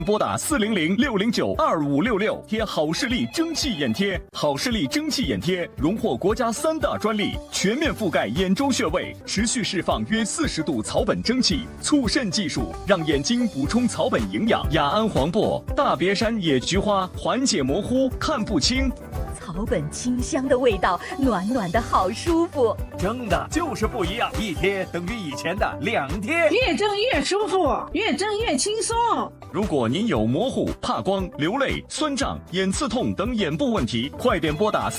拨打400-609-2566贴好视力蒸汽眼贴。好视力蒸汽眼贴荣获国家3大专利，全面覆盖眼周穴位，持续释放约40度草本蒸汽，促渗技术让眼睛补充草本营养。雅安黄柏、大别山野菊花缓解模糊看不清。 草本清香的味道，暖暖的好舒服。 蒸的就是不一样，一贴等于以前的2贴， 越蒸越舒服，越蒸越轻松。 如果您有模糊、怕光、流泪、酸胀、眼刺痛等眼部问题，快点拨打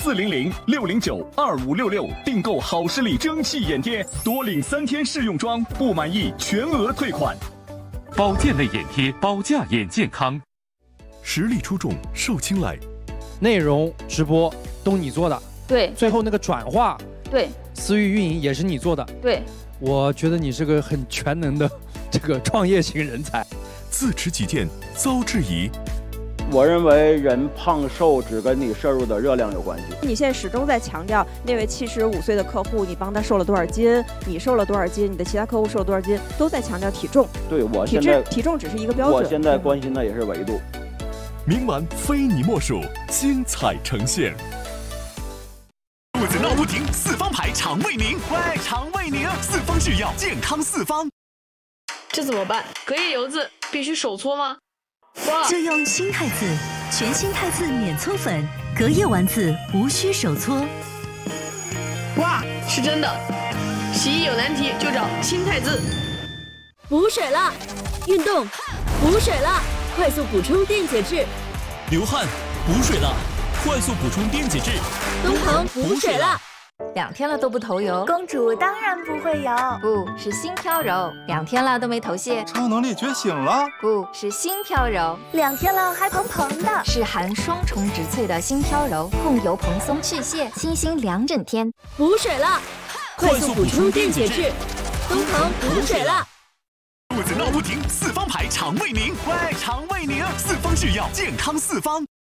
400-609-2566订购好视力蒸汽眼贴，多领3天试用装，不满意全额退款。 保健类眼贴，保驾眼健康， 实力出众，受青睐。 内容直播都你做的， 对。 最后那个转化， 对。 私域运营也是你做的， 对。 我觉得你是个很全能的这个创业型人才。 自持己见，遭质疑。 我认为人胖瘦只跟你摄入的热量有关系。 你现在始终在强调那位75岁的客户，你帮他瘦了多少斤，你瘦了多少斤，你的其他客户瘦了多少斤，都在强调体重。 对，我现在体重只是一个标准。 我现在关心的也是维度。 明晚非你莫属，精彩呈现。 肚子闹不停，四方牌肠胃宁，喂，肠胃宁，四方制药，健康四方。 这怎么办？隔夜油渍必须手搓吗？哇！ 就用新汰渍，全新汰渍免搓粉，隔夜丸子无需手搓。 哇，是真的！洗衣有难题就找新汰渍。 补水了，运动，补水了，快速补充电解质。 流汗，补水了，快速补充电解质。 东鹏补水了。 2天了都不头油， 公主当然不会油。 不是心飘柔，2天了都没头屑， 超能力觉醒了。 不是心飘柔 ，2天了还蓬蓬的， 是含双重植萃的心飘柔，控油蓬松去屑，清新2整天。 补水了，快速补充电解质，东鹏补水了。 肚子闹不停，四方牌肠胃宁，喂，肠胃宁，四方制药，健康四方。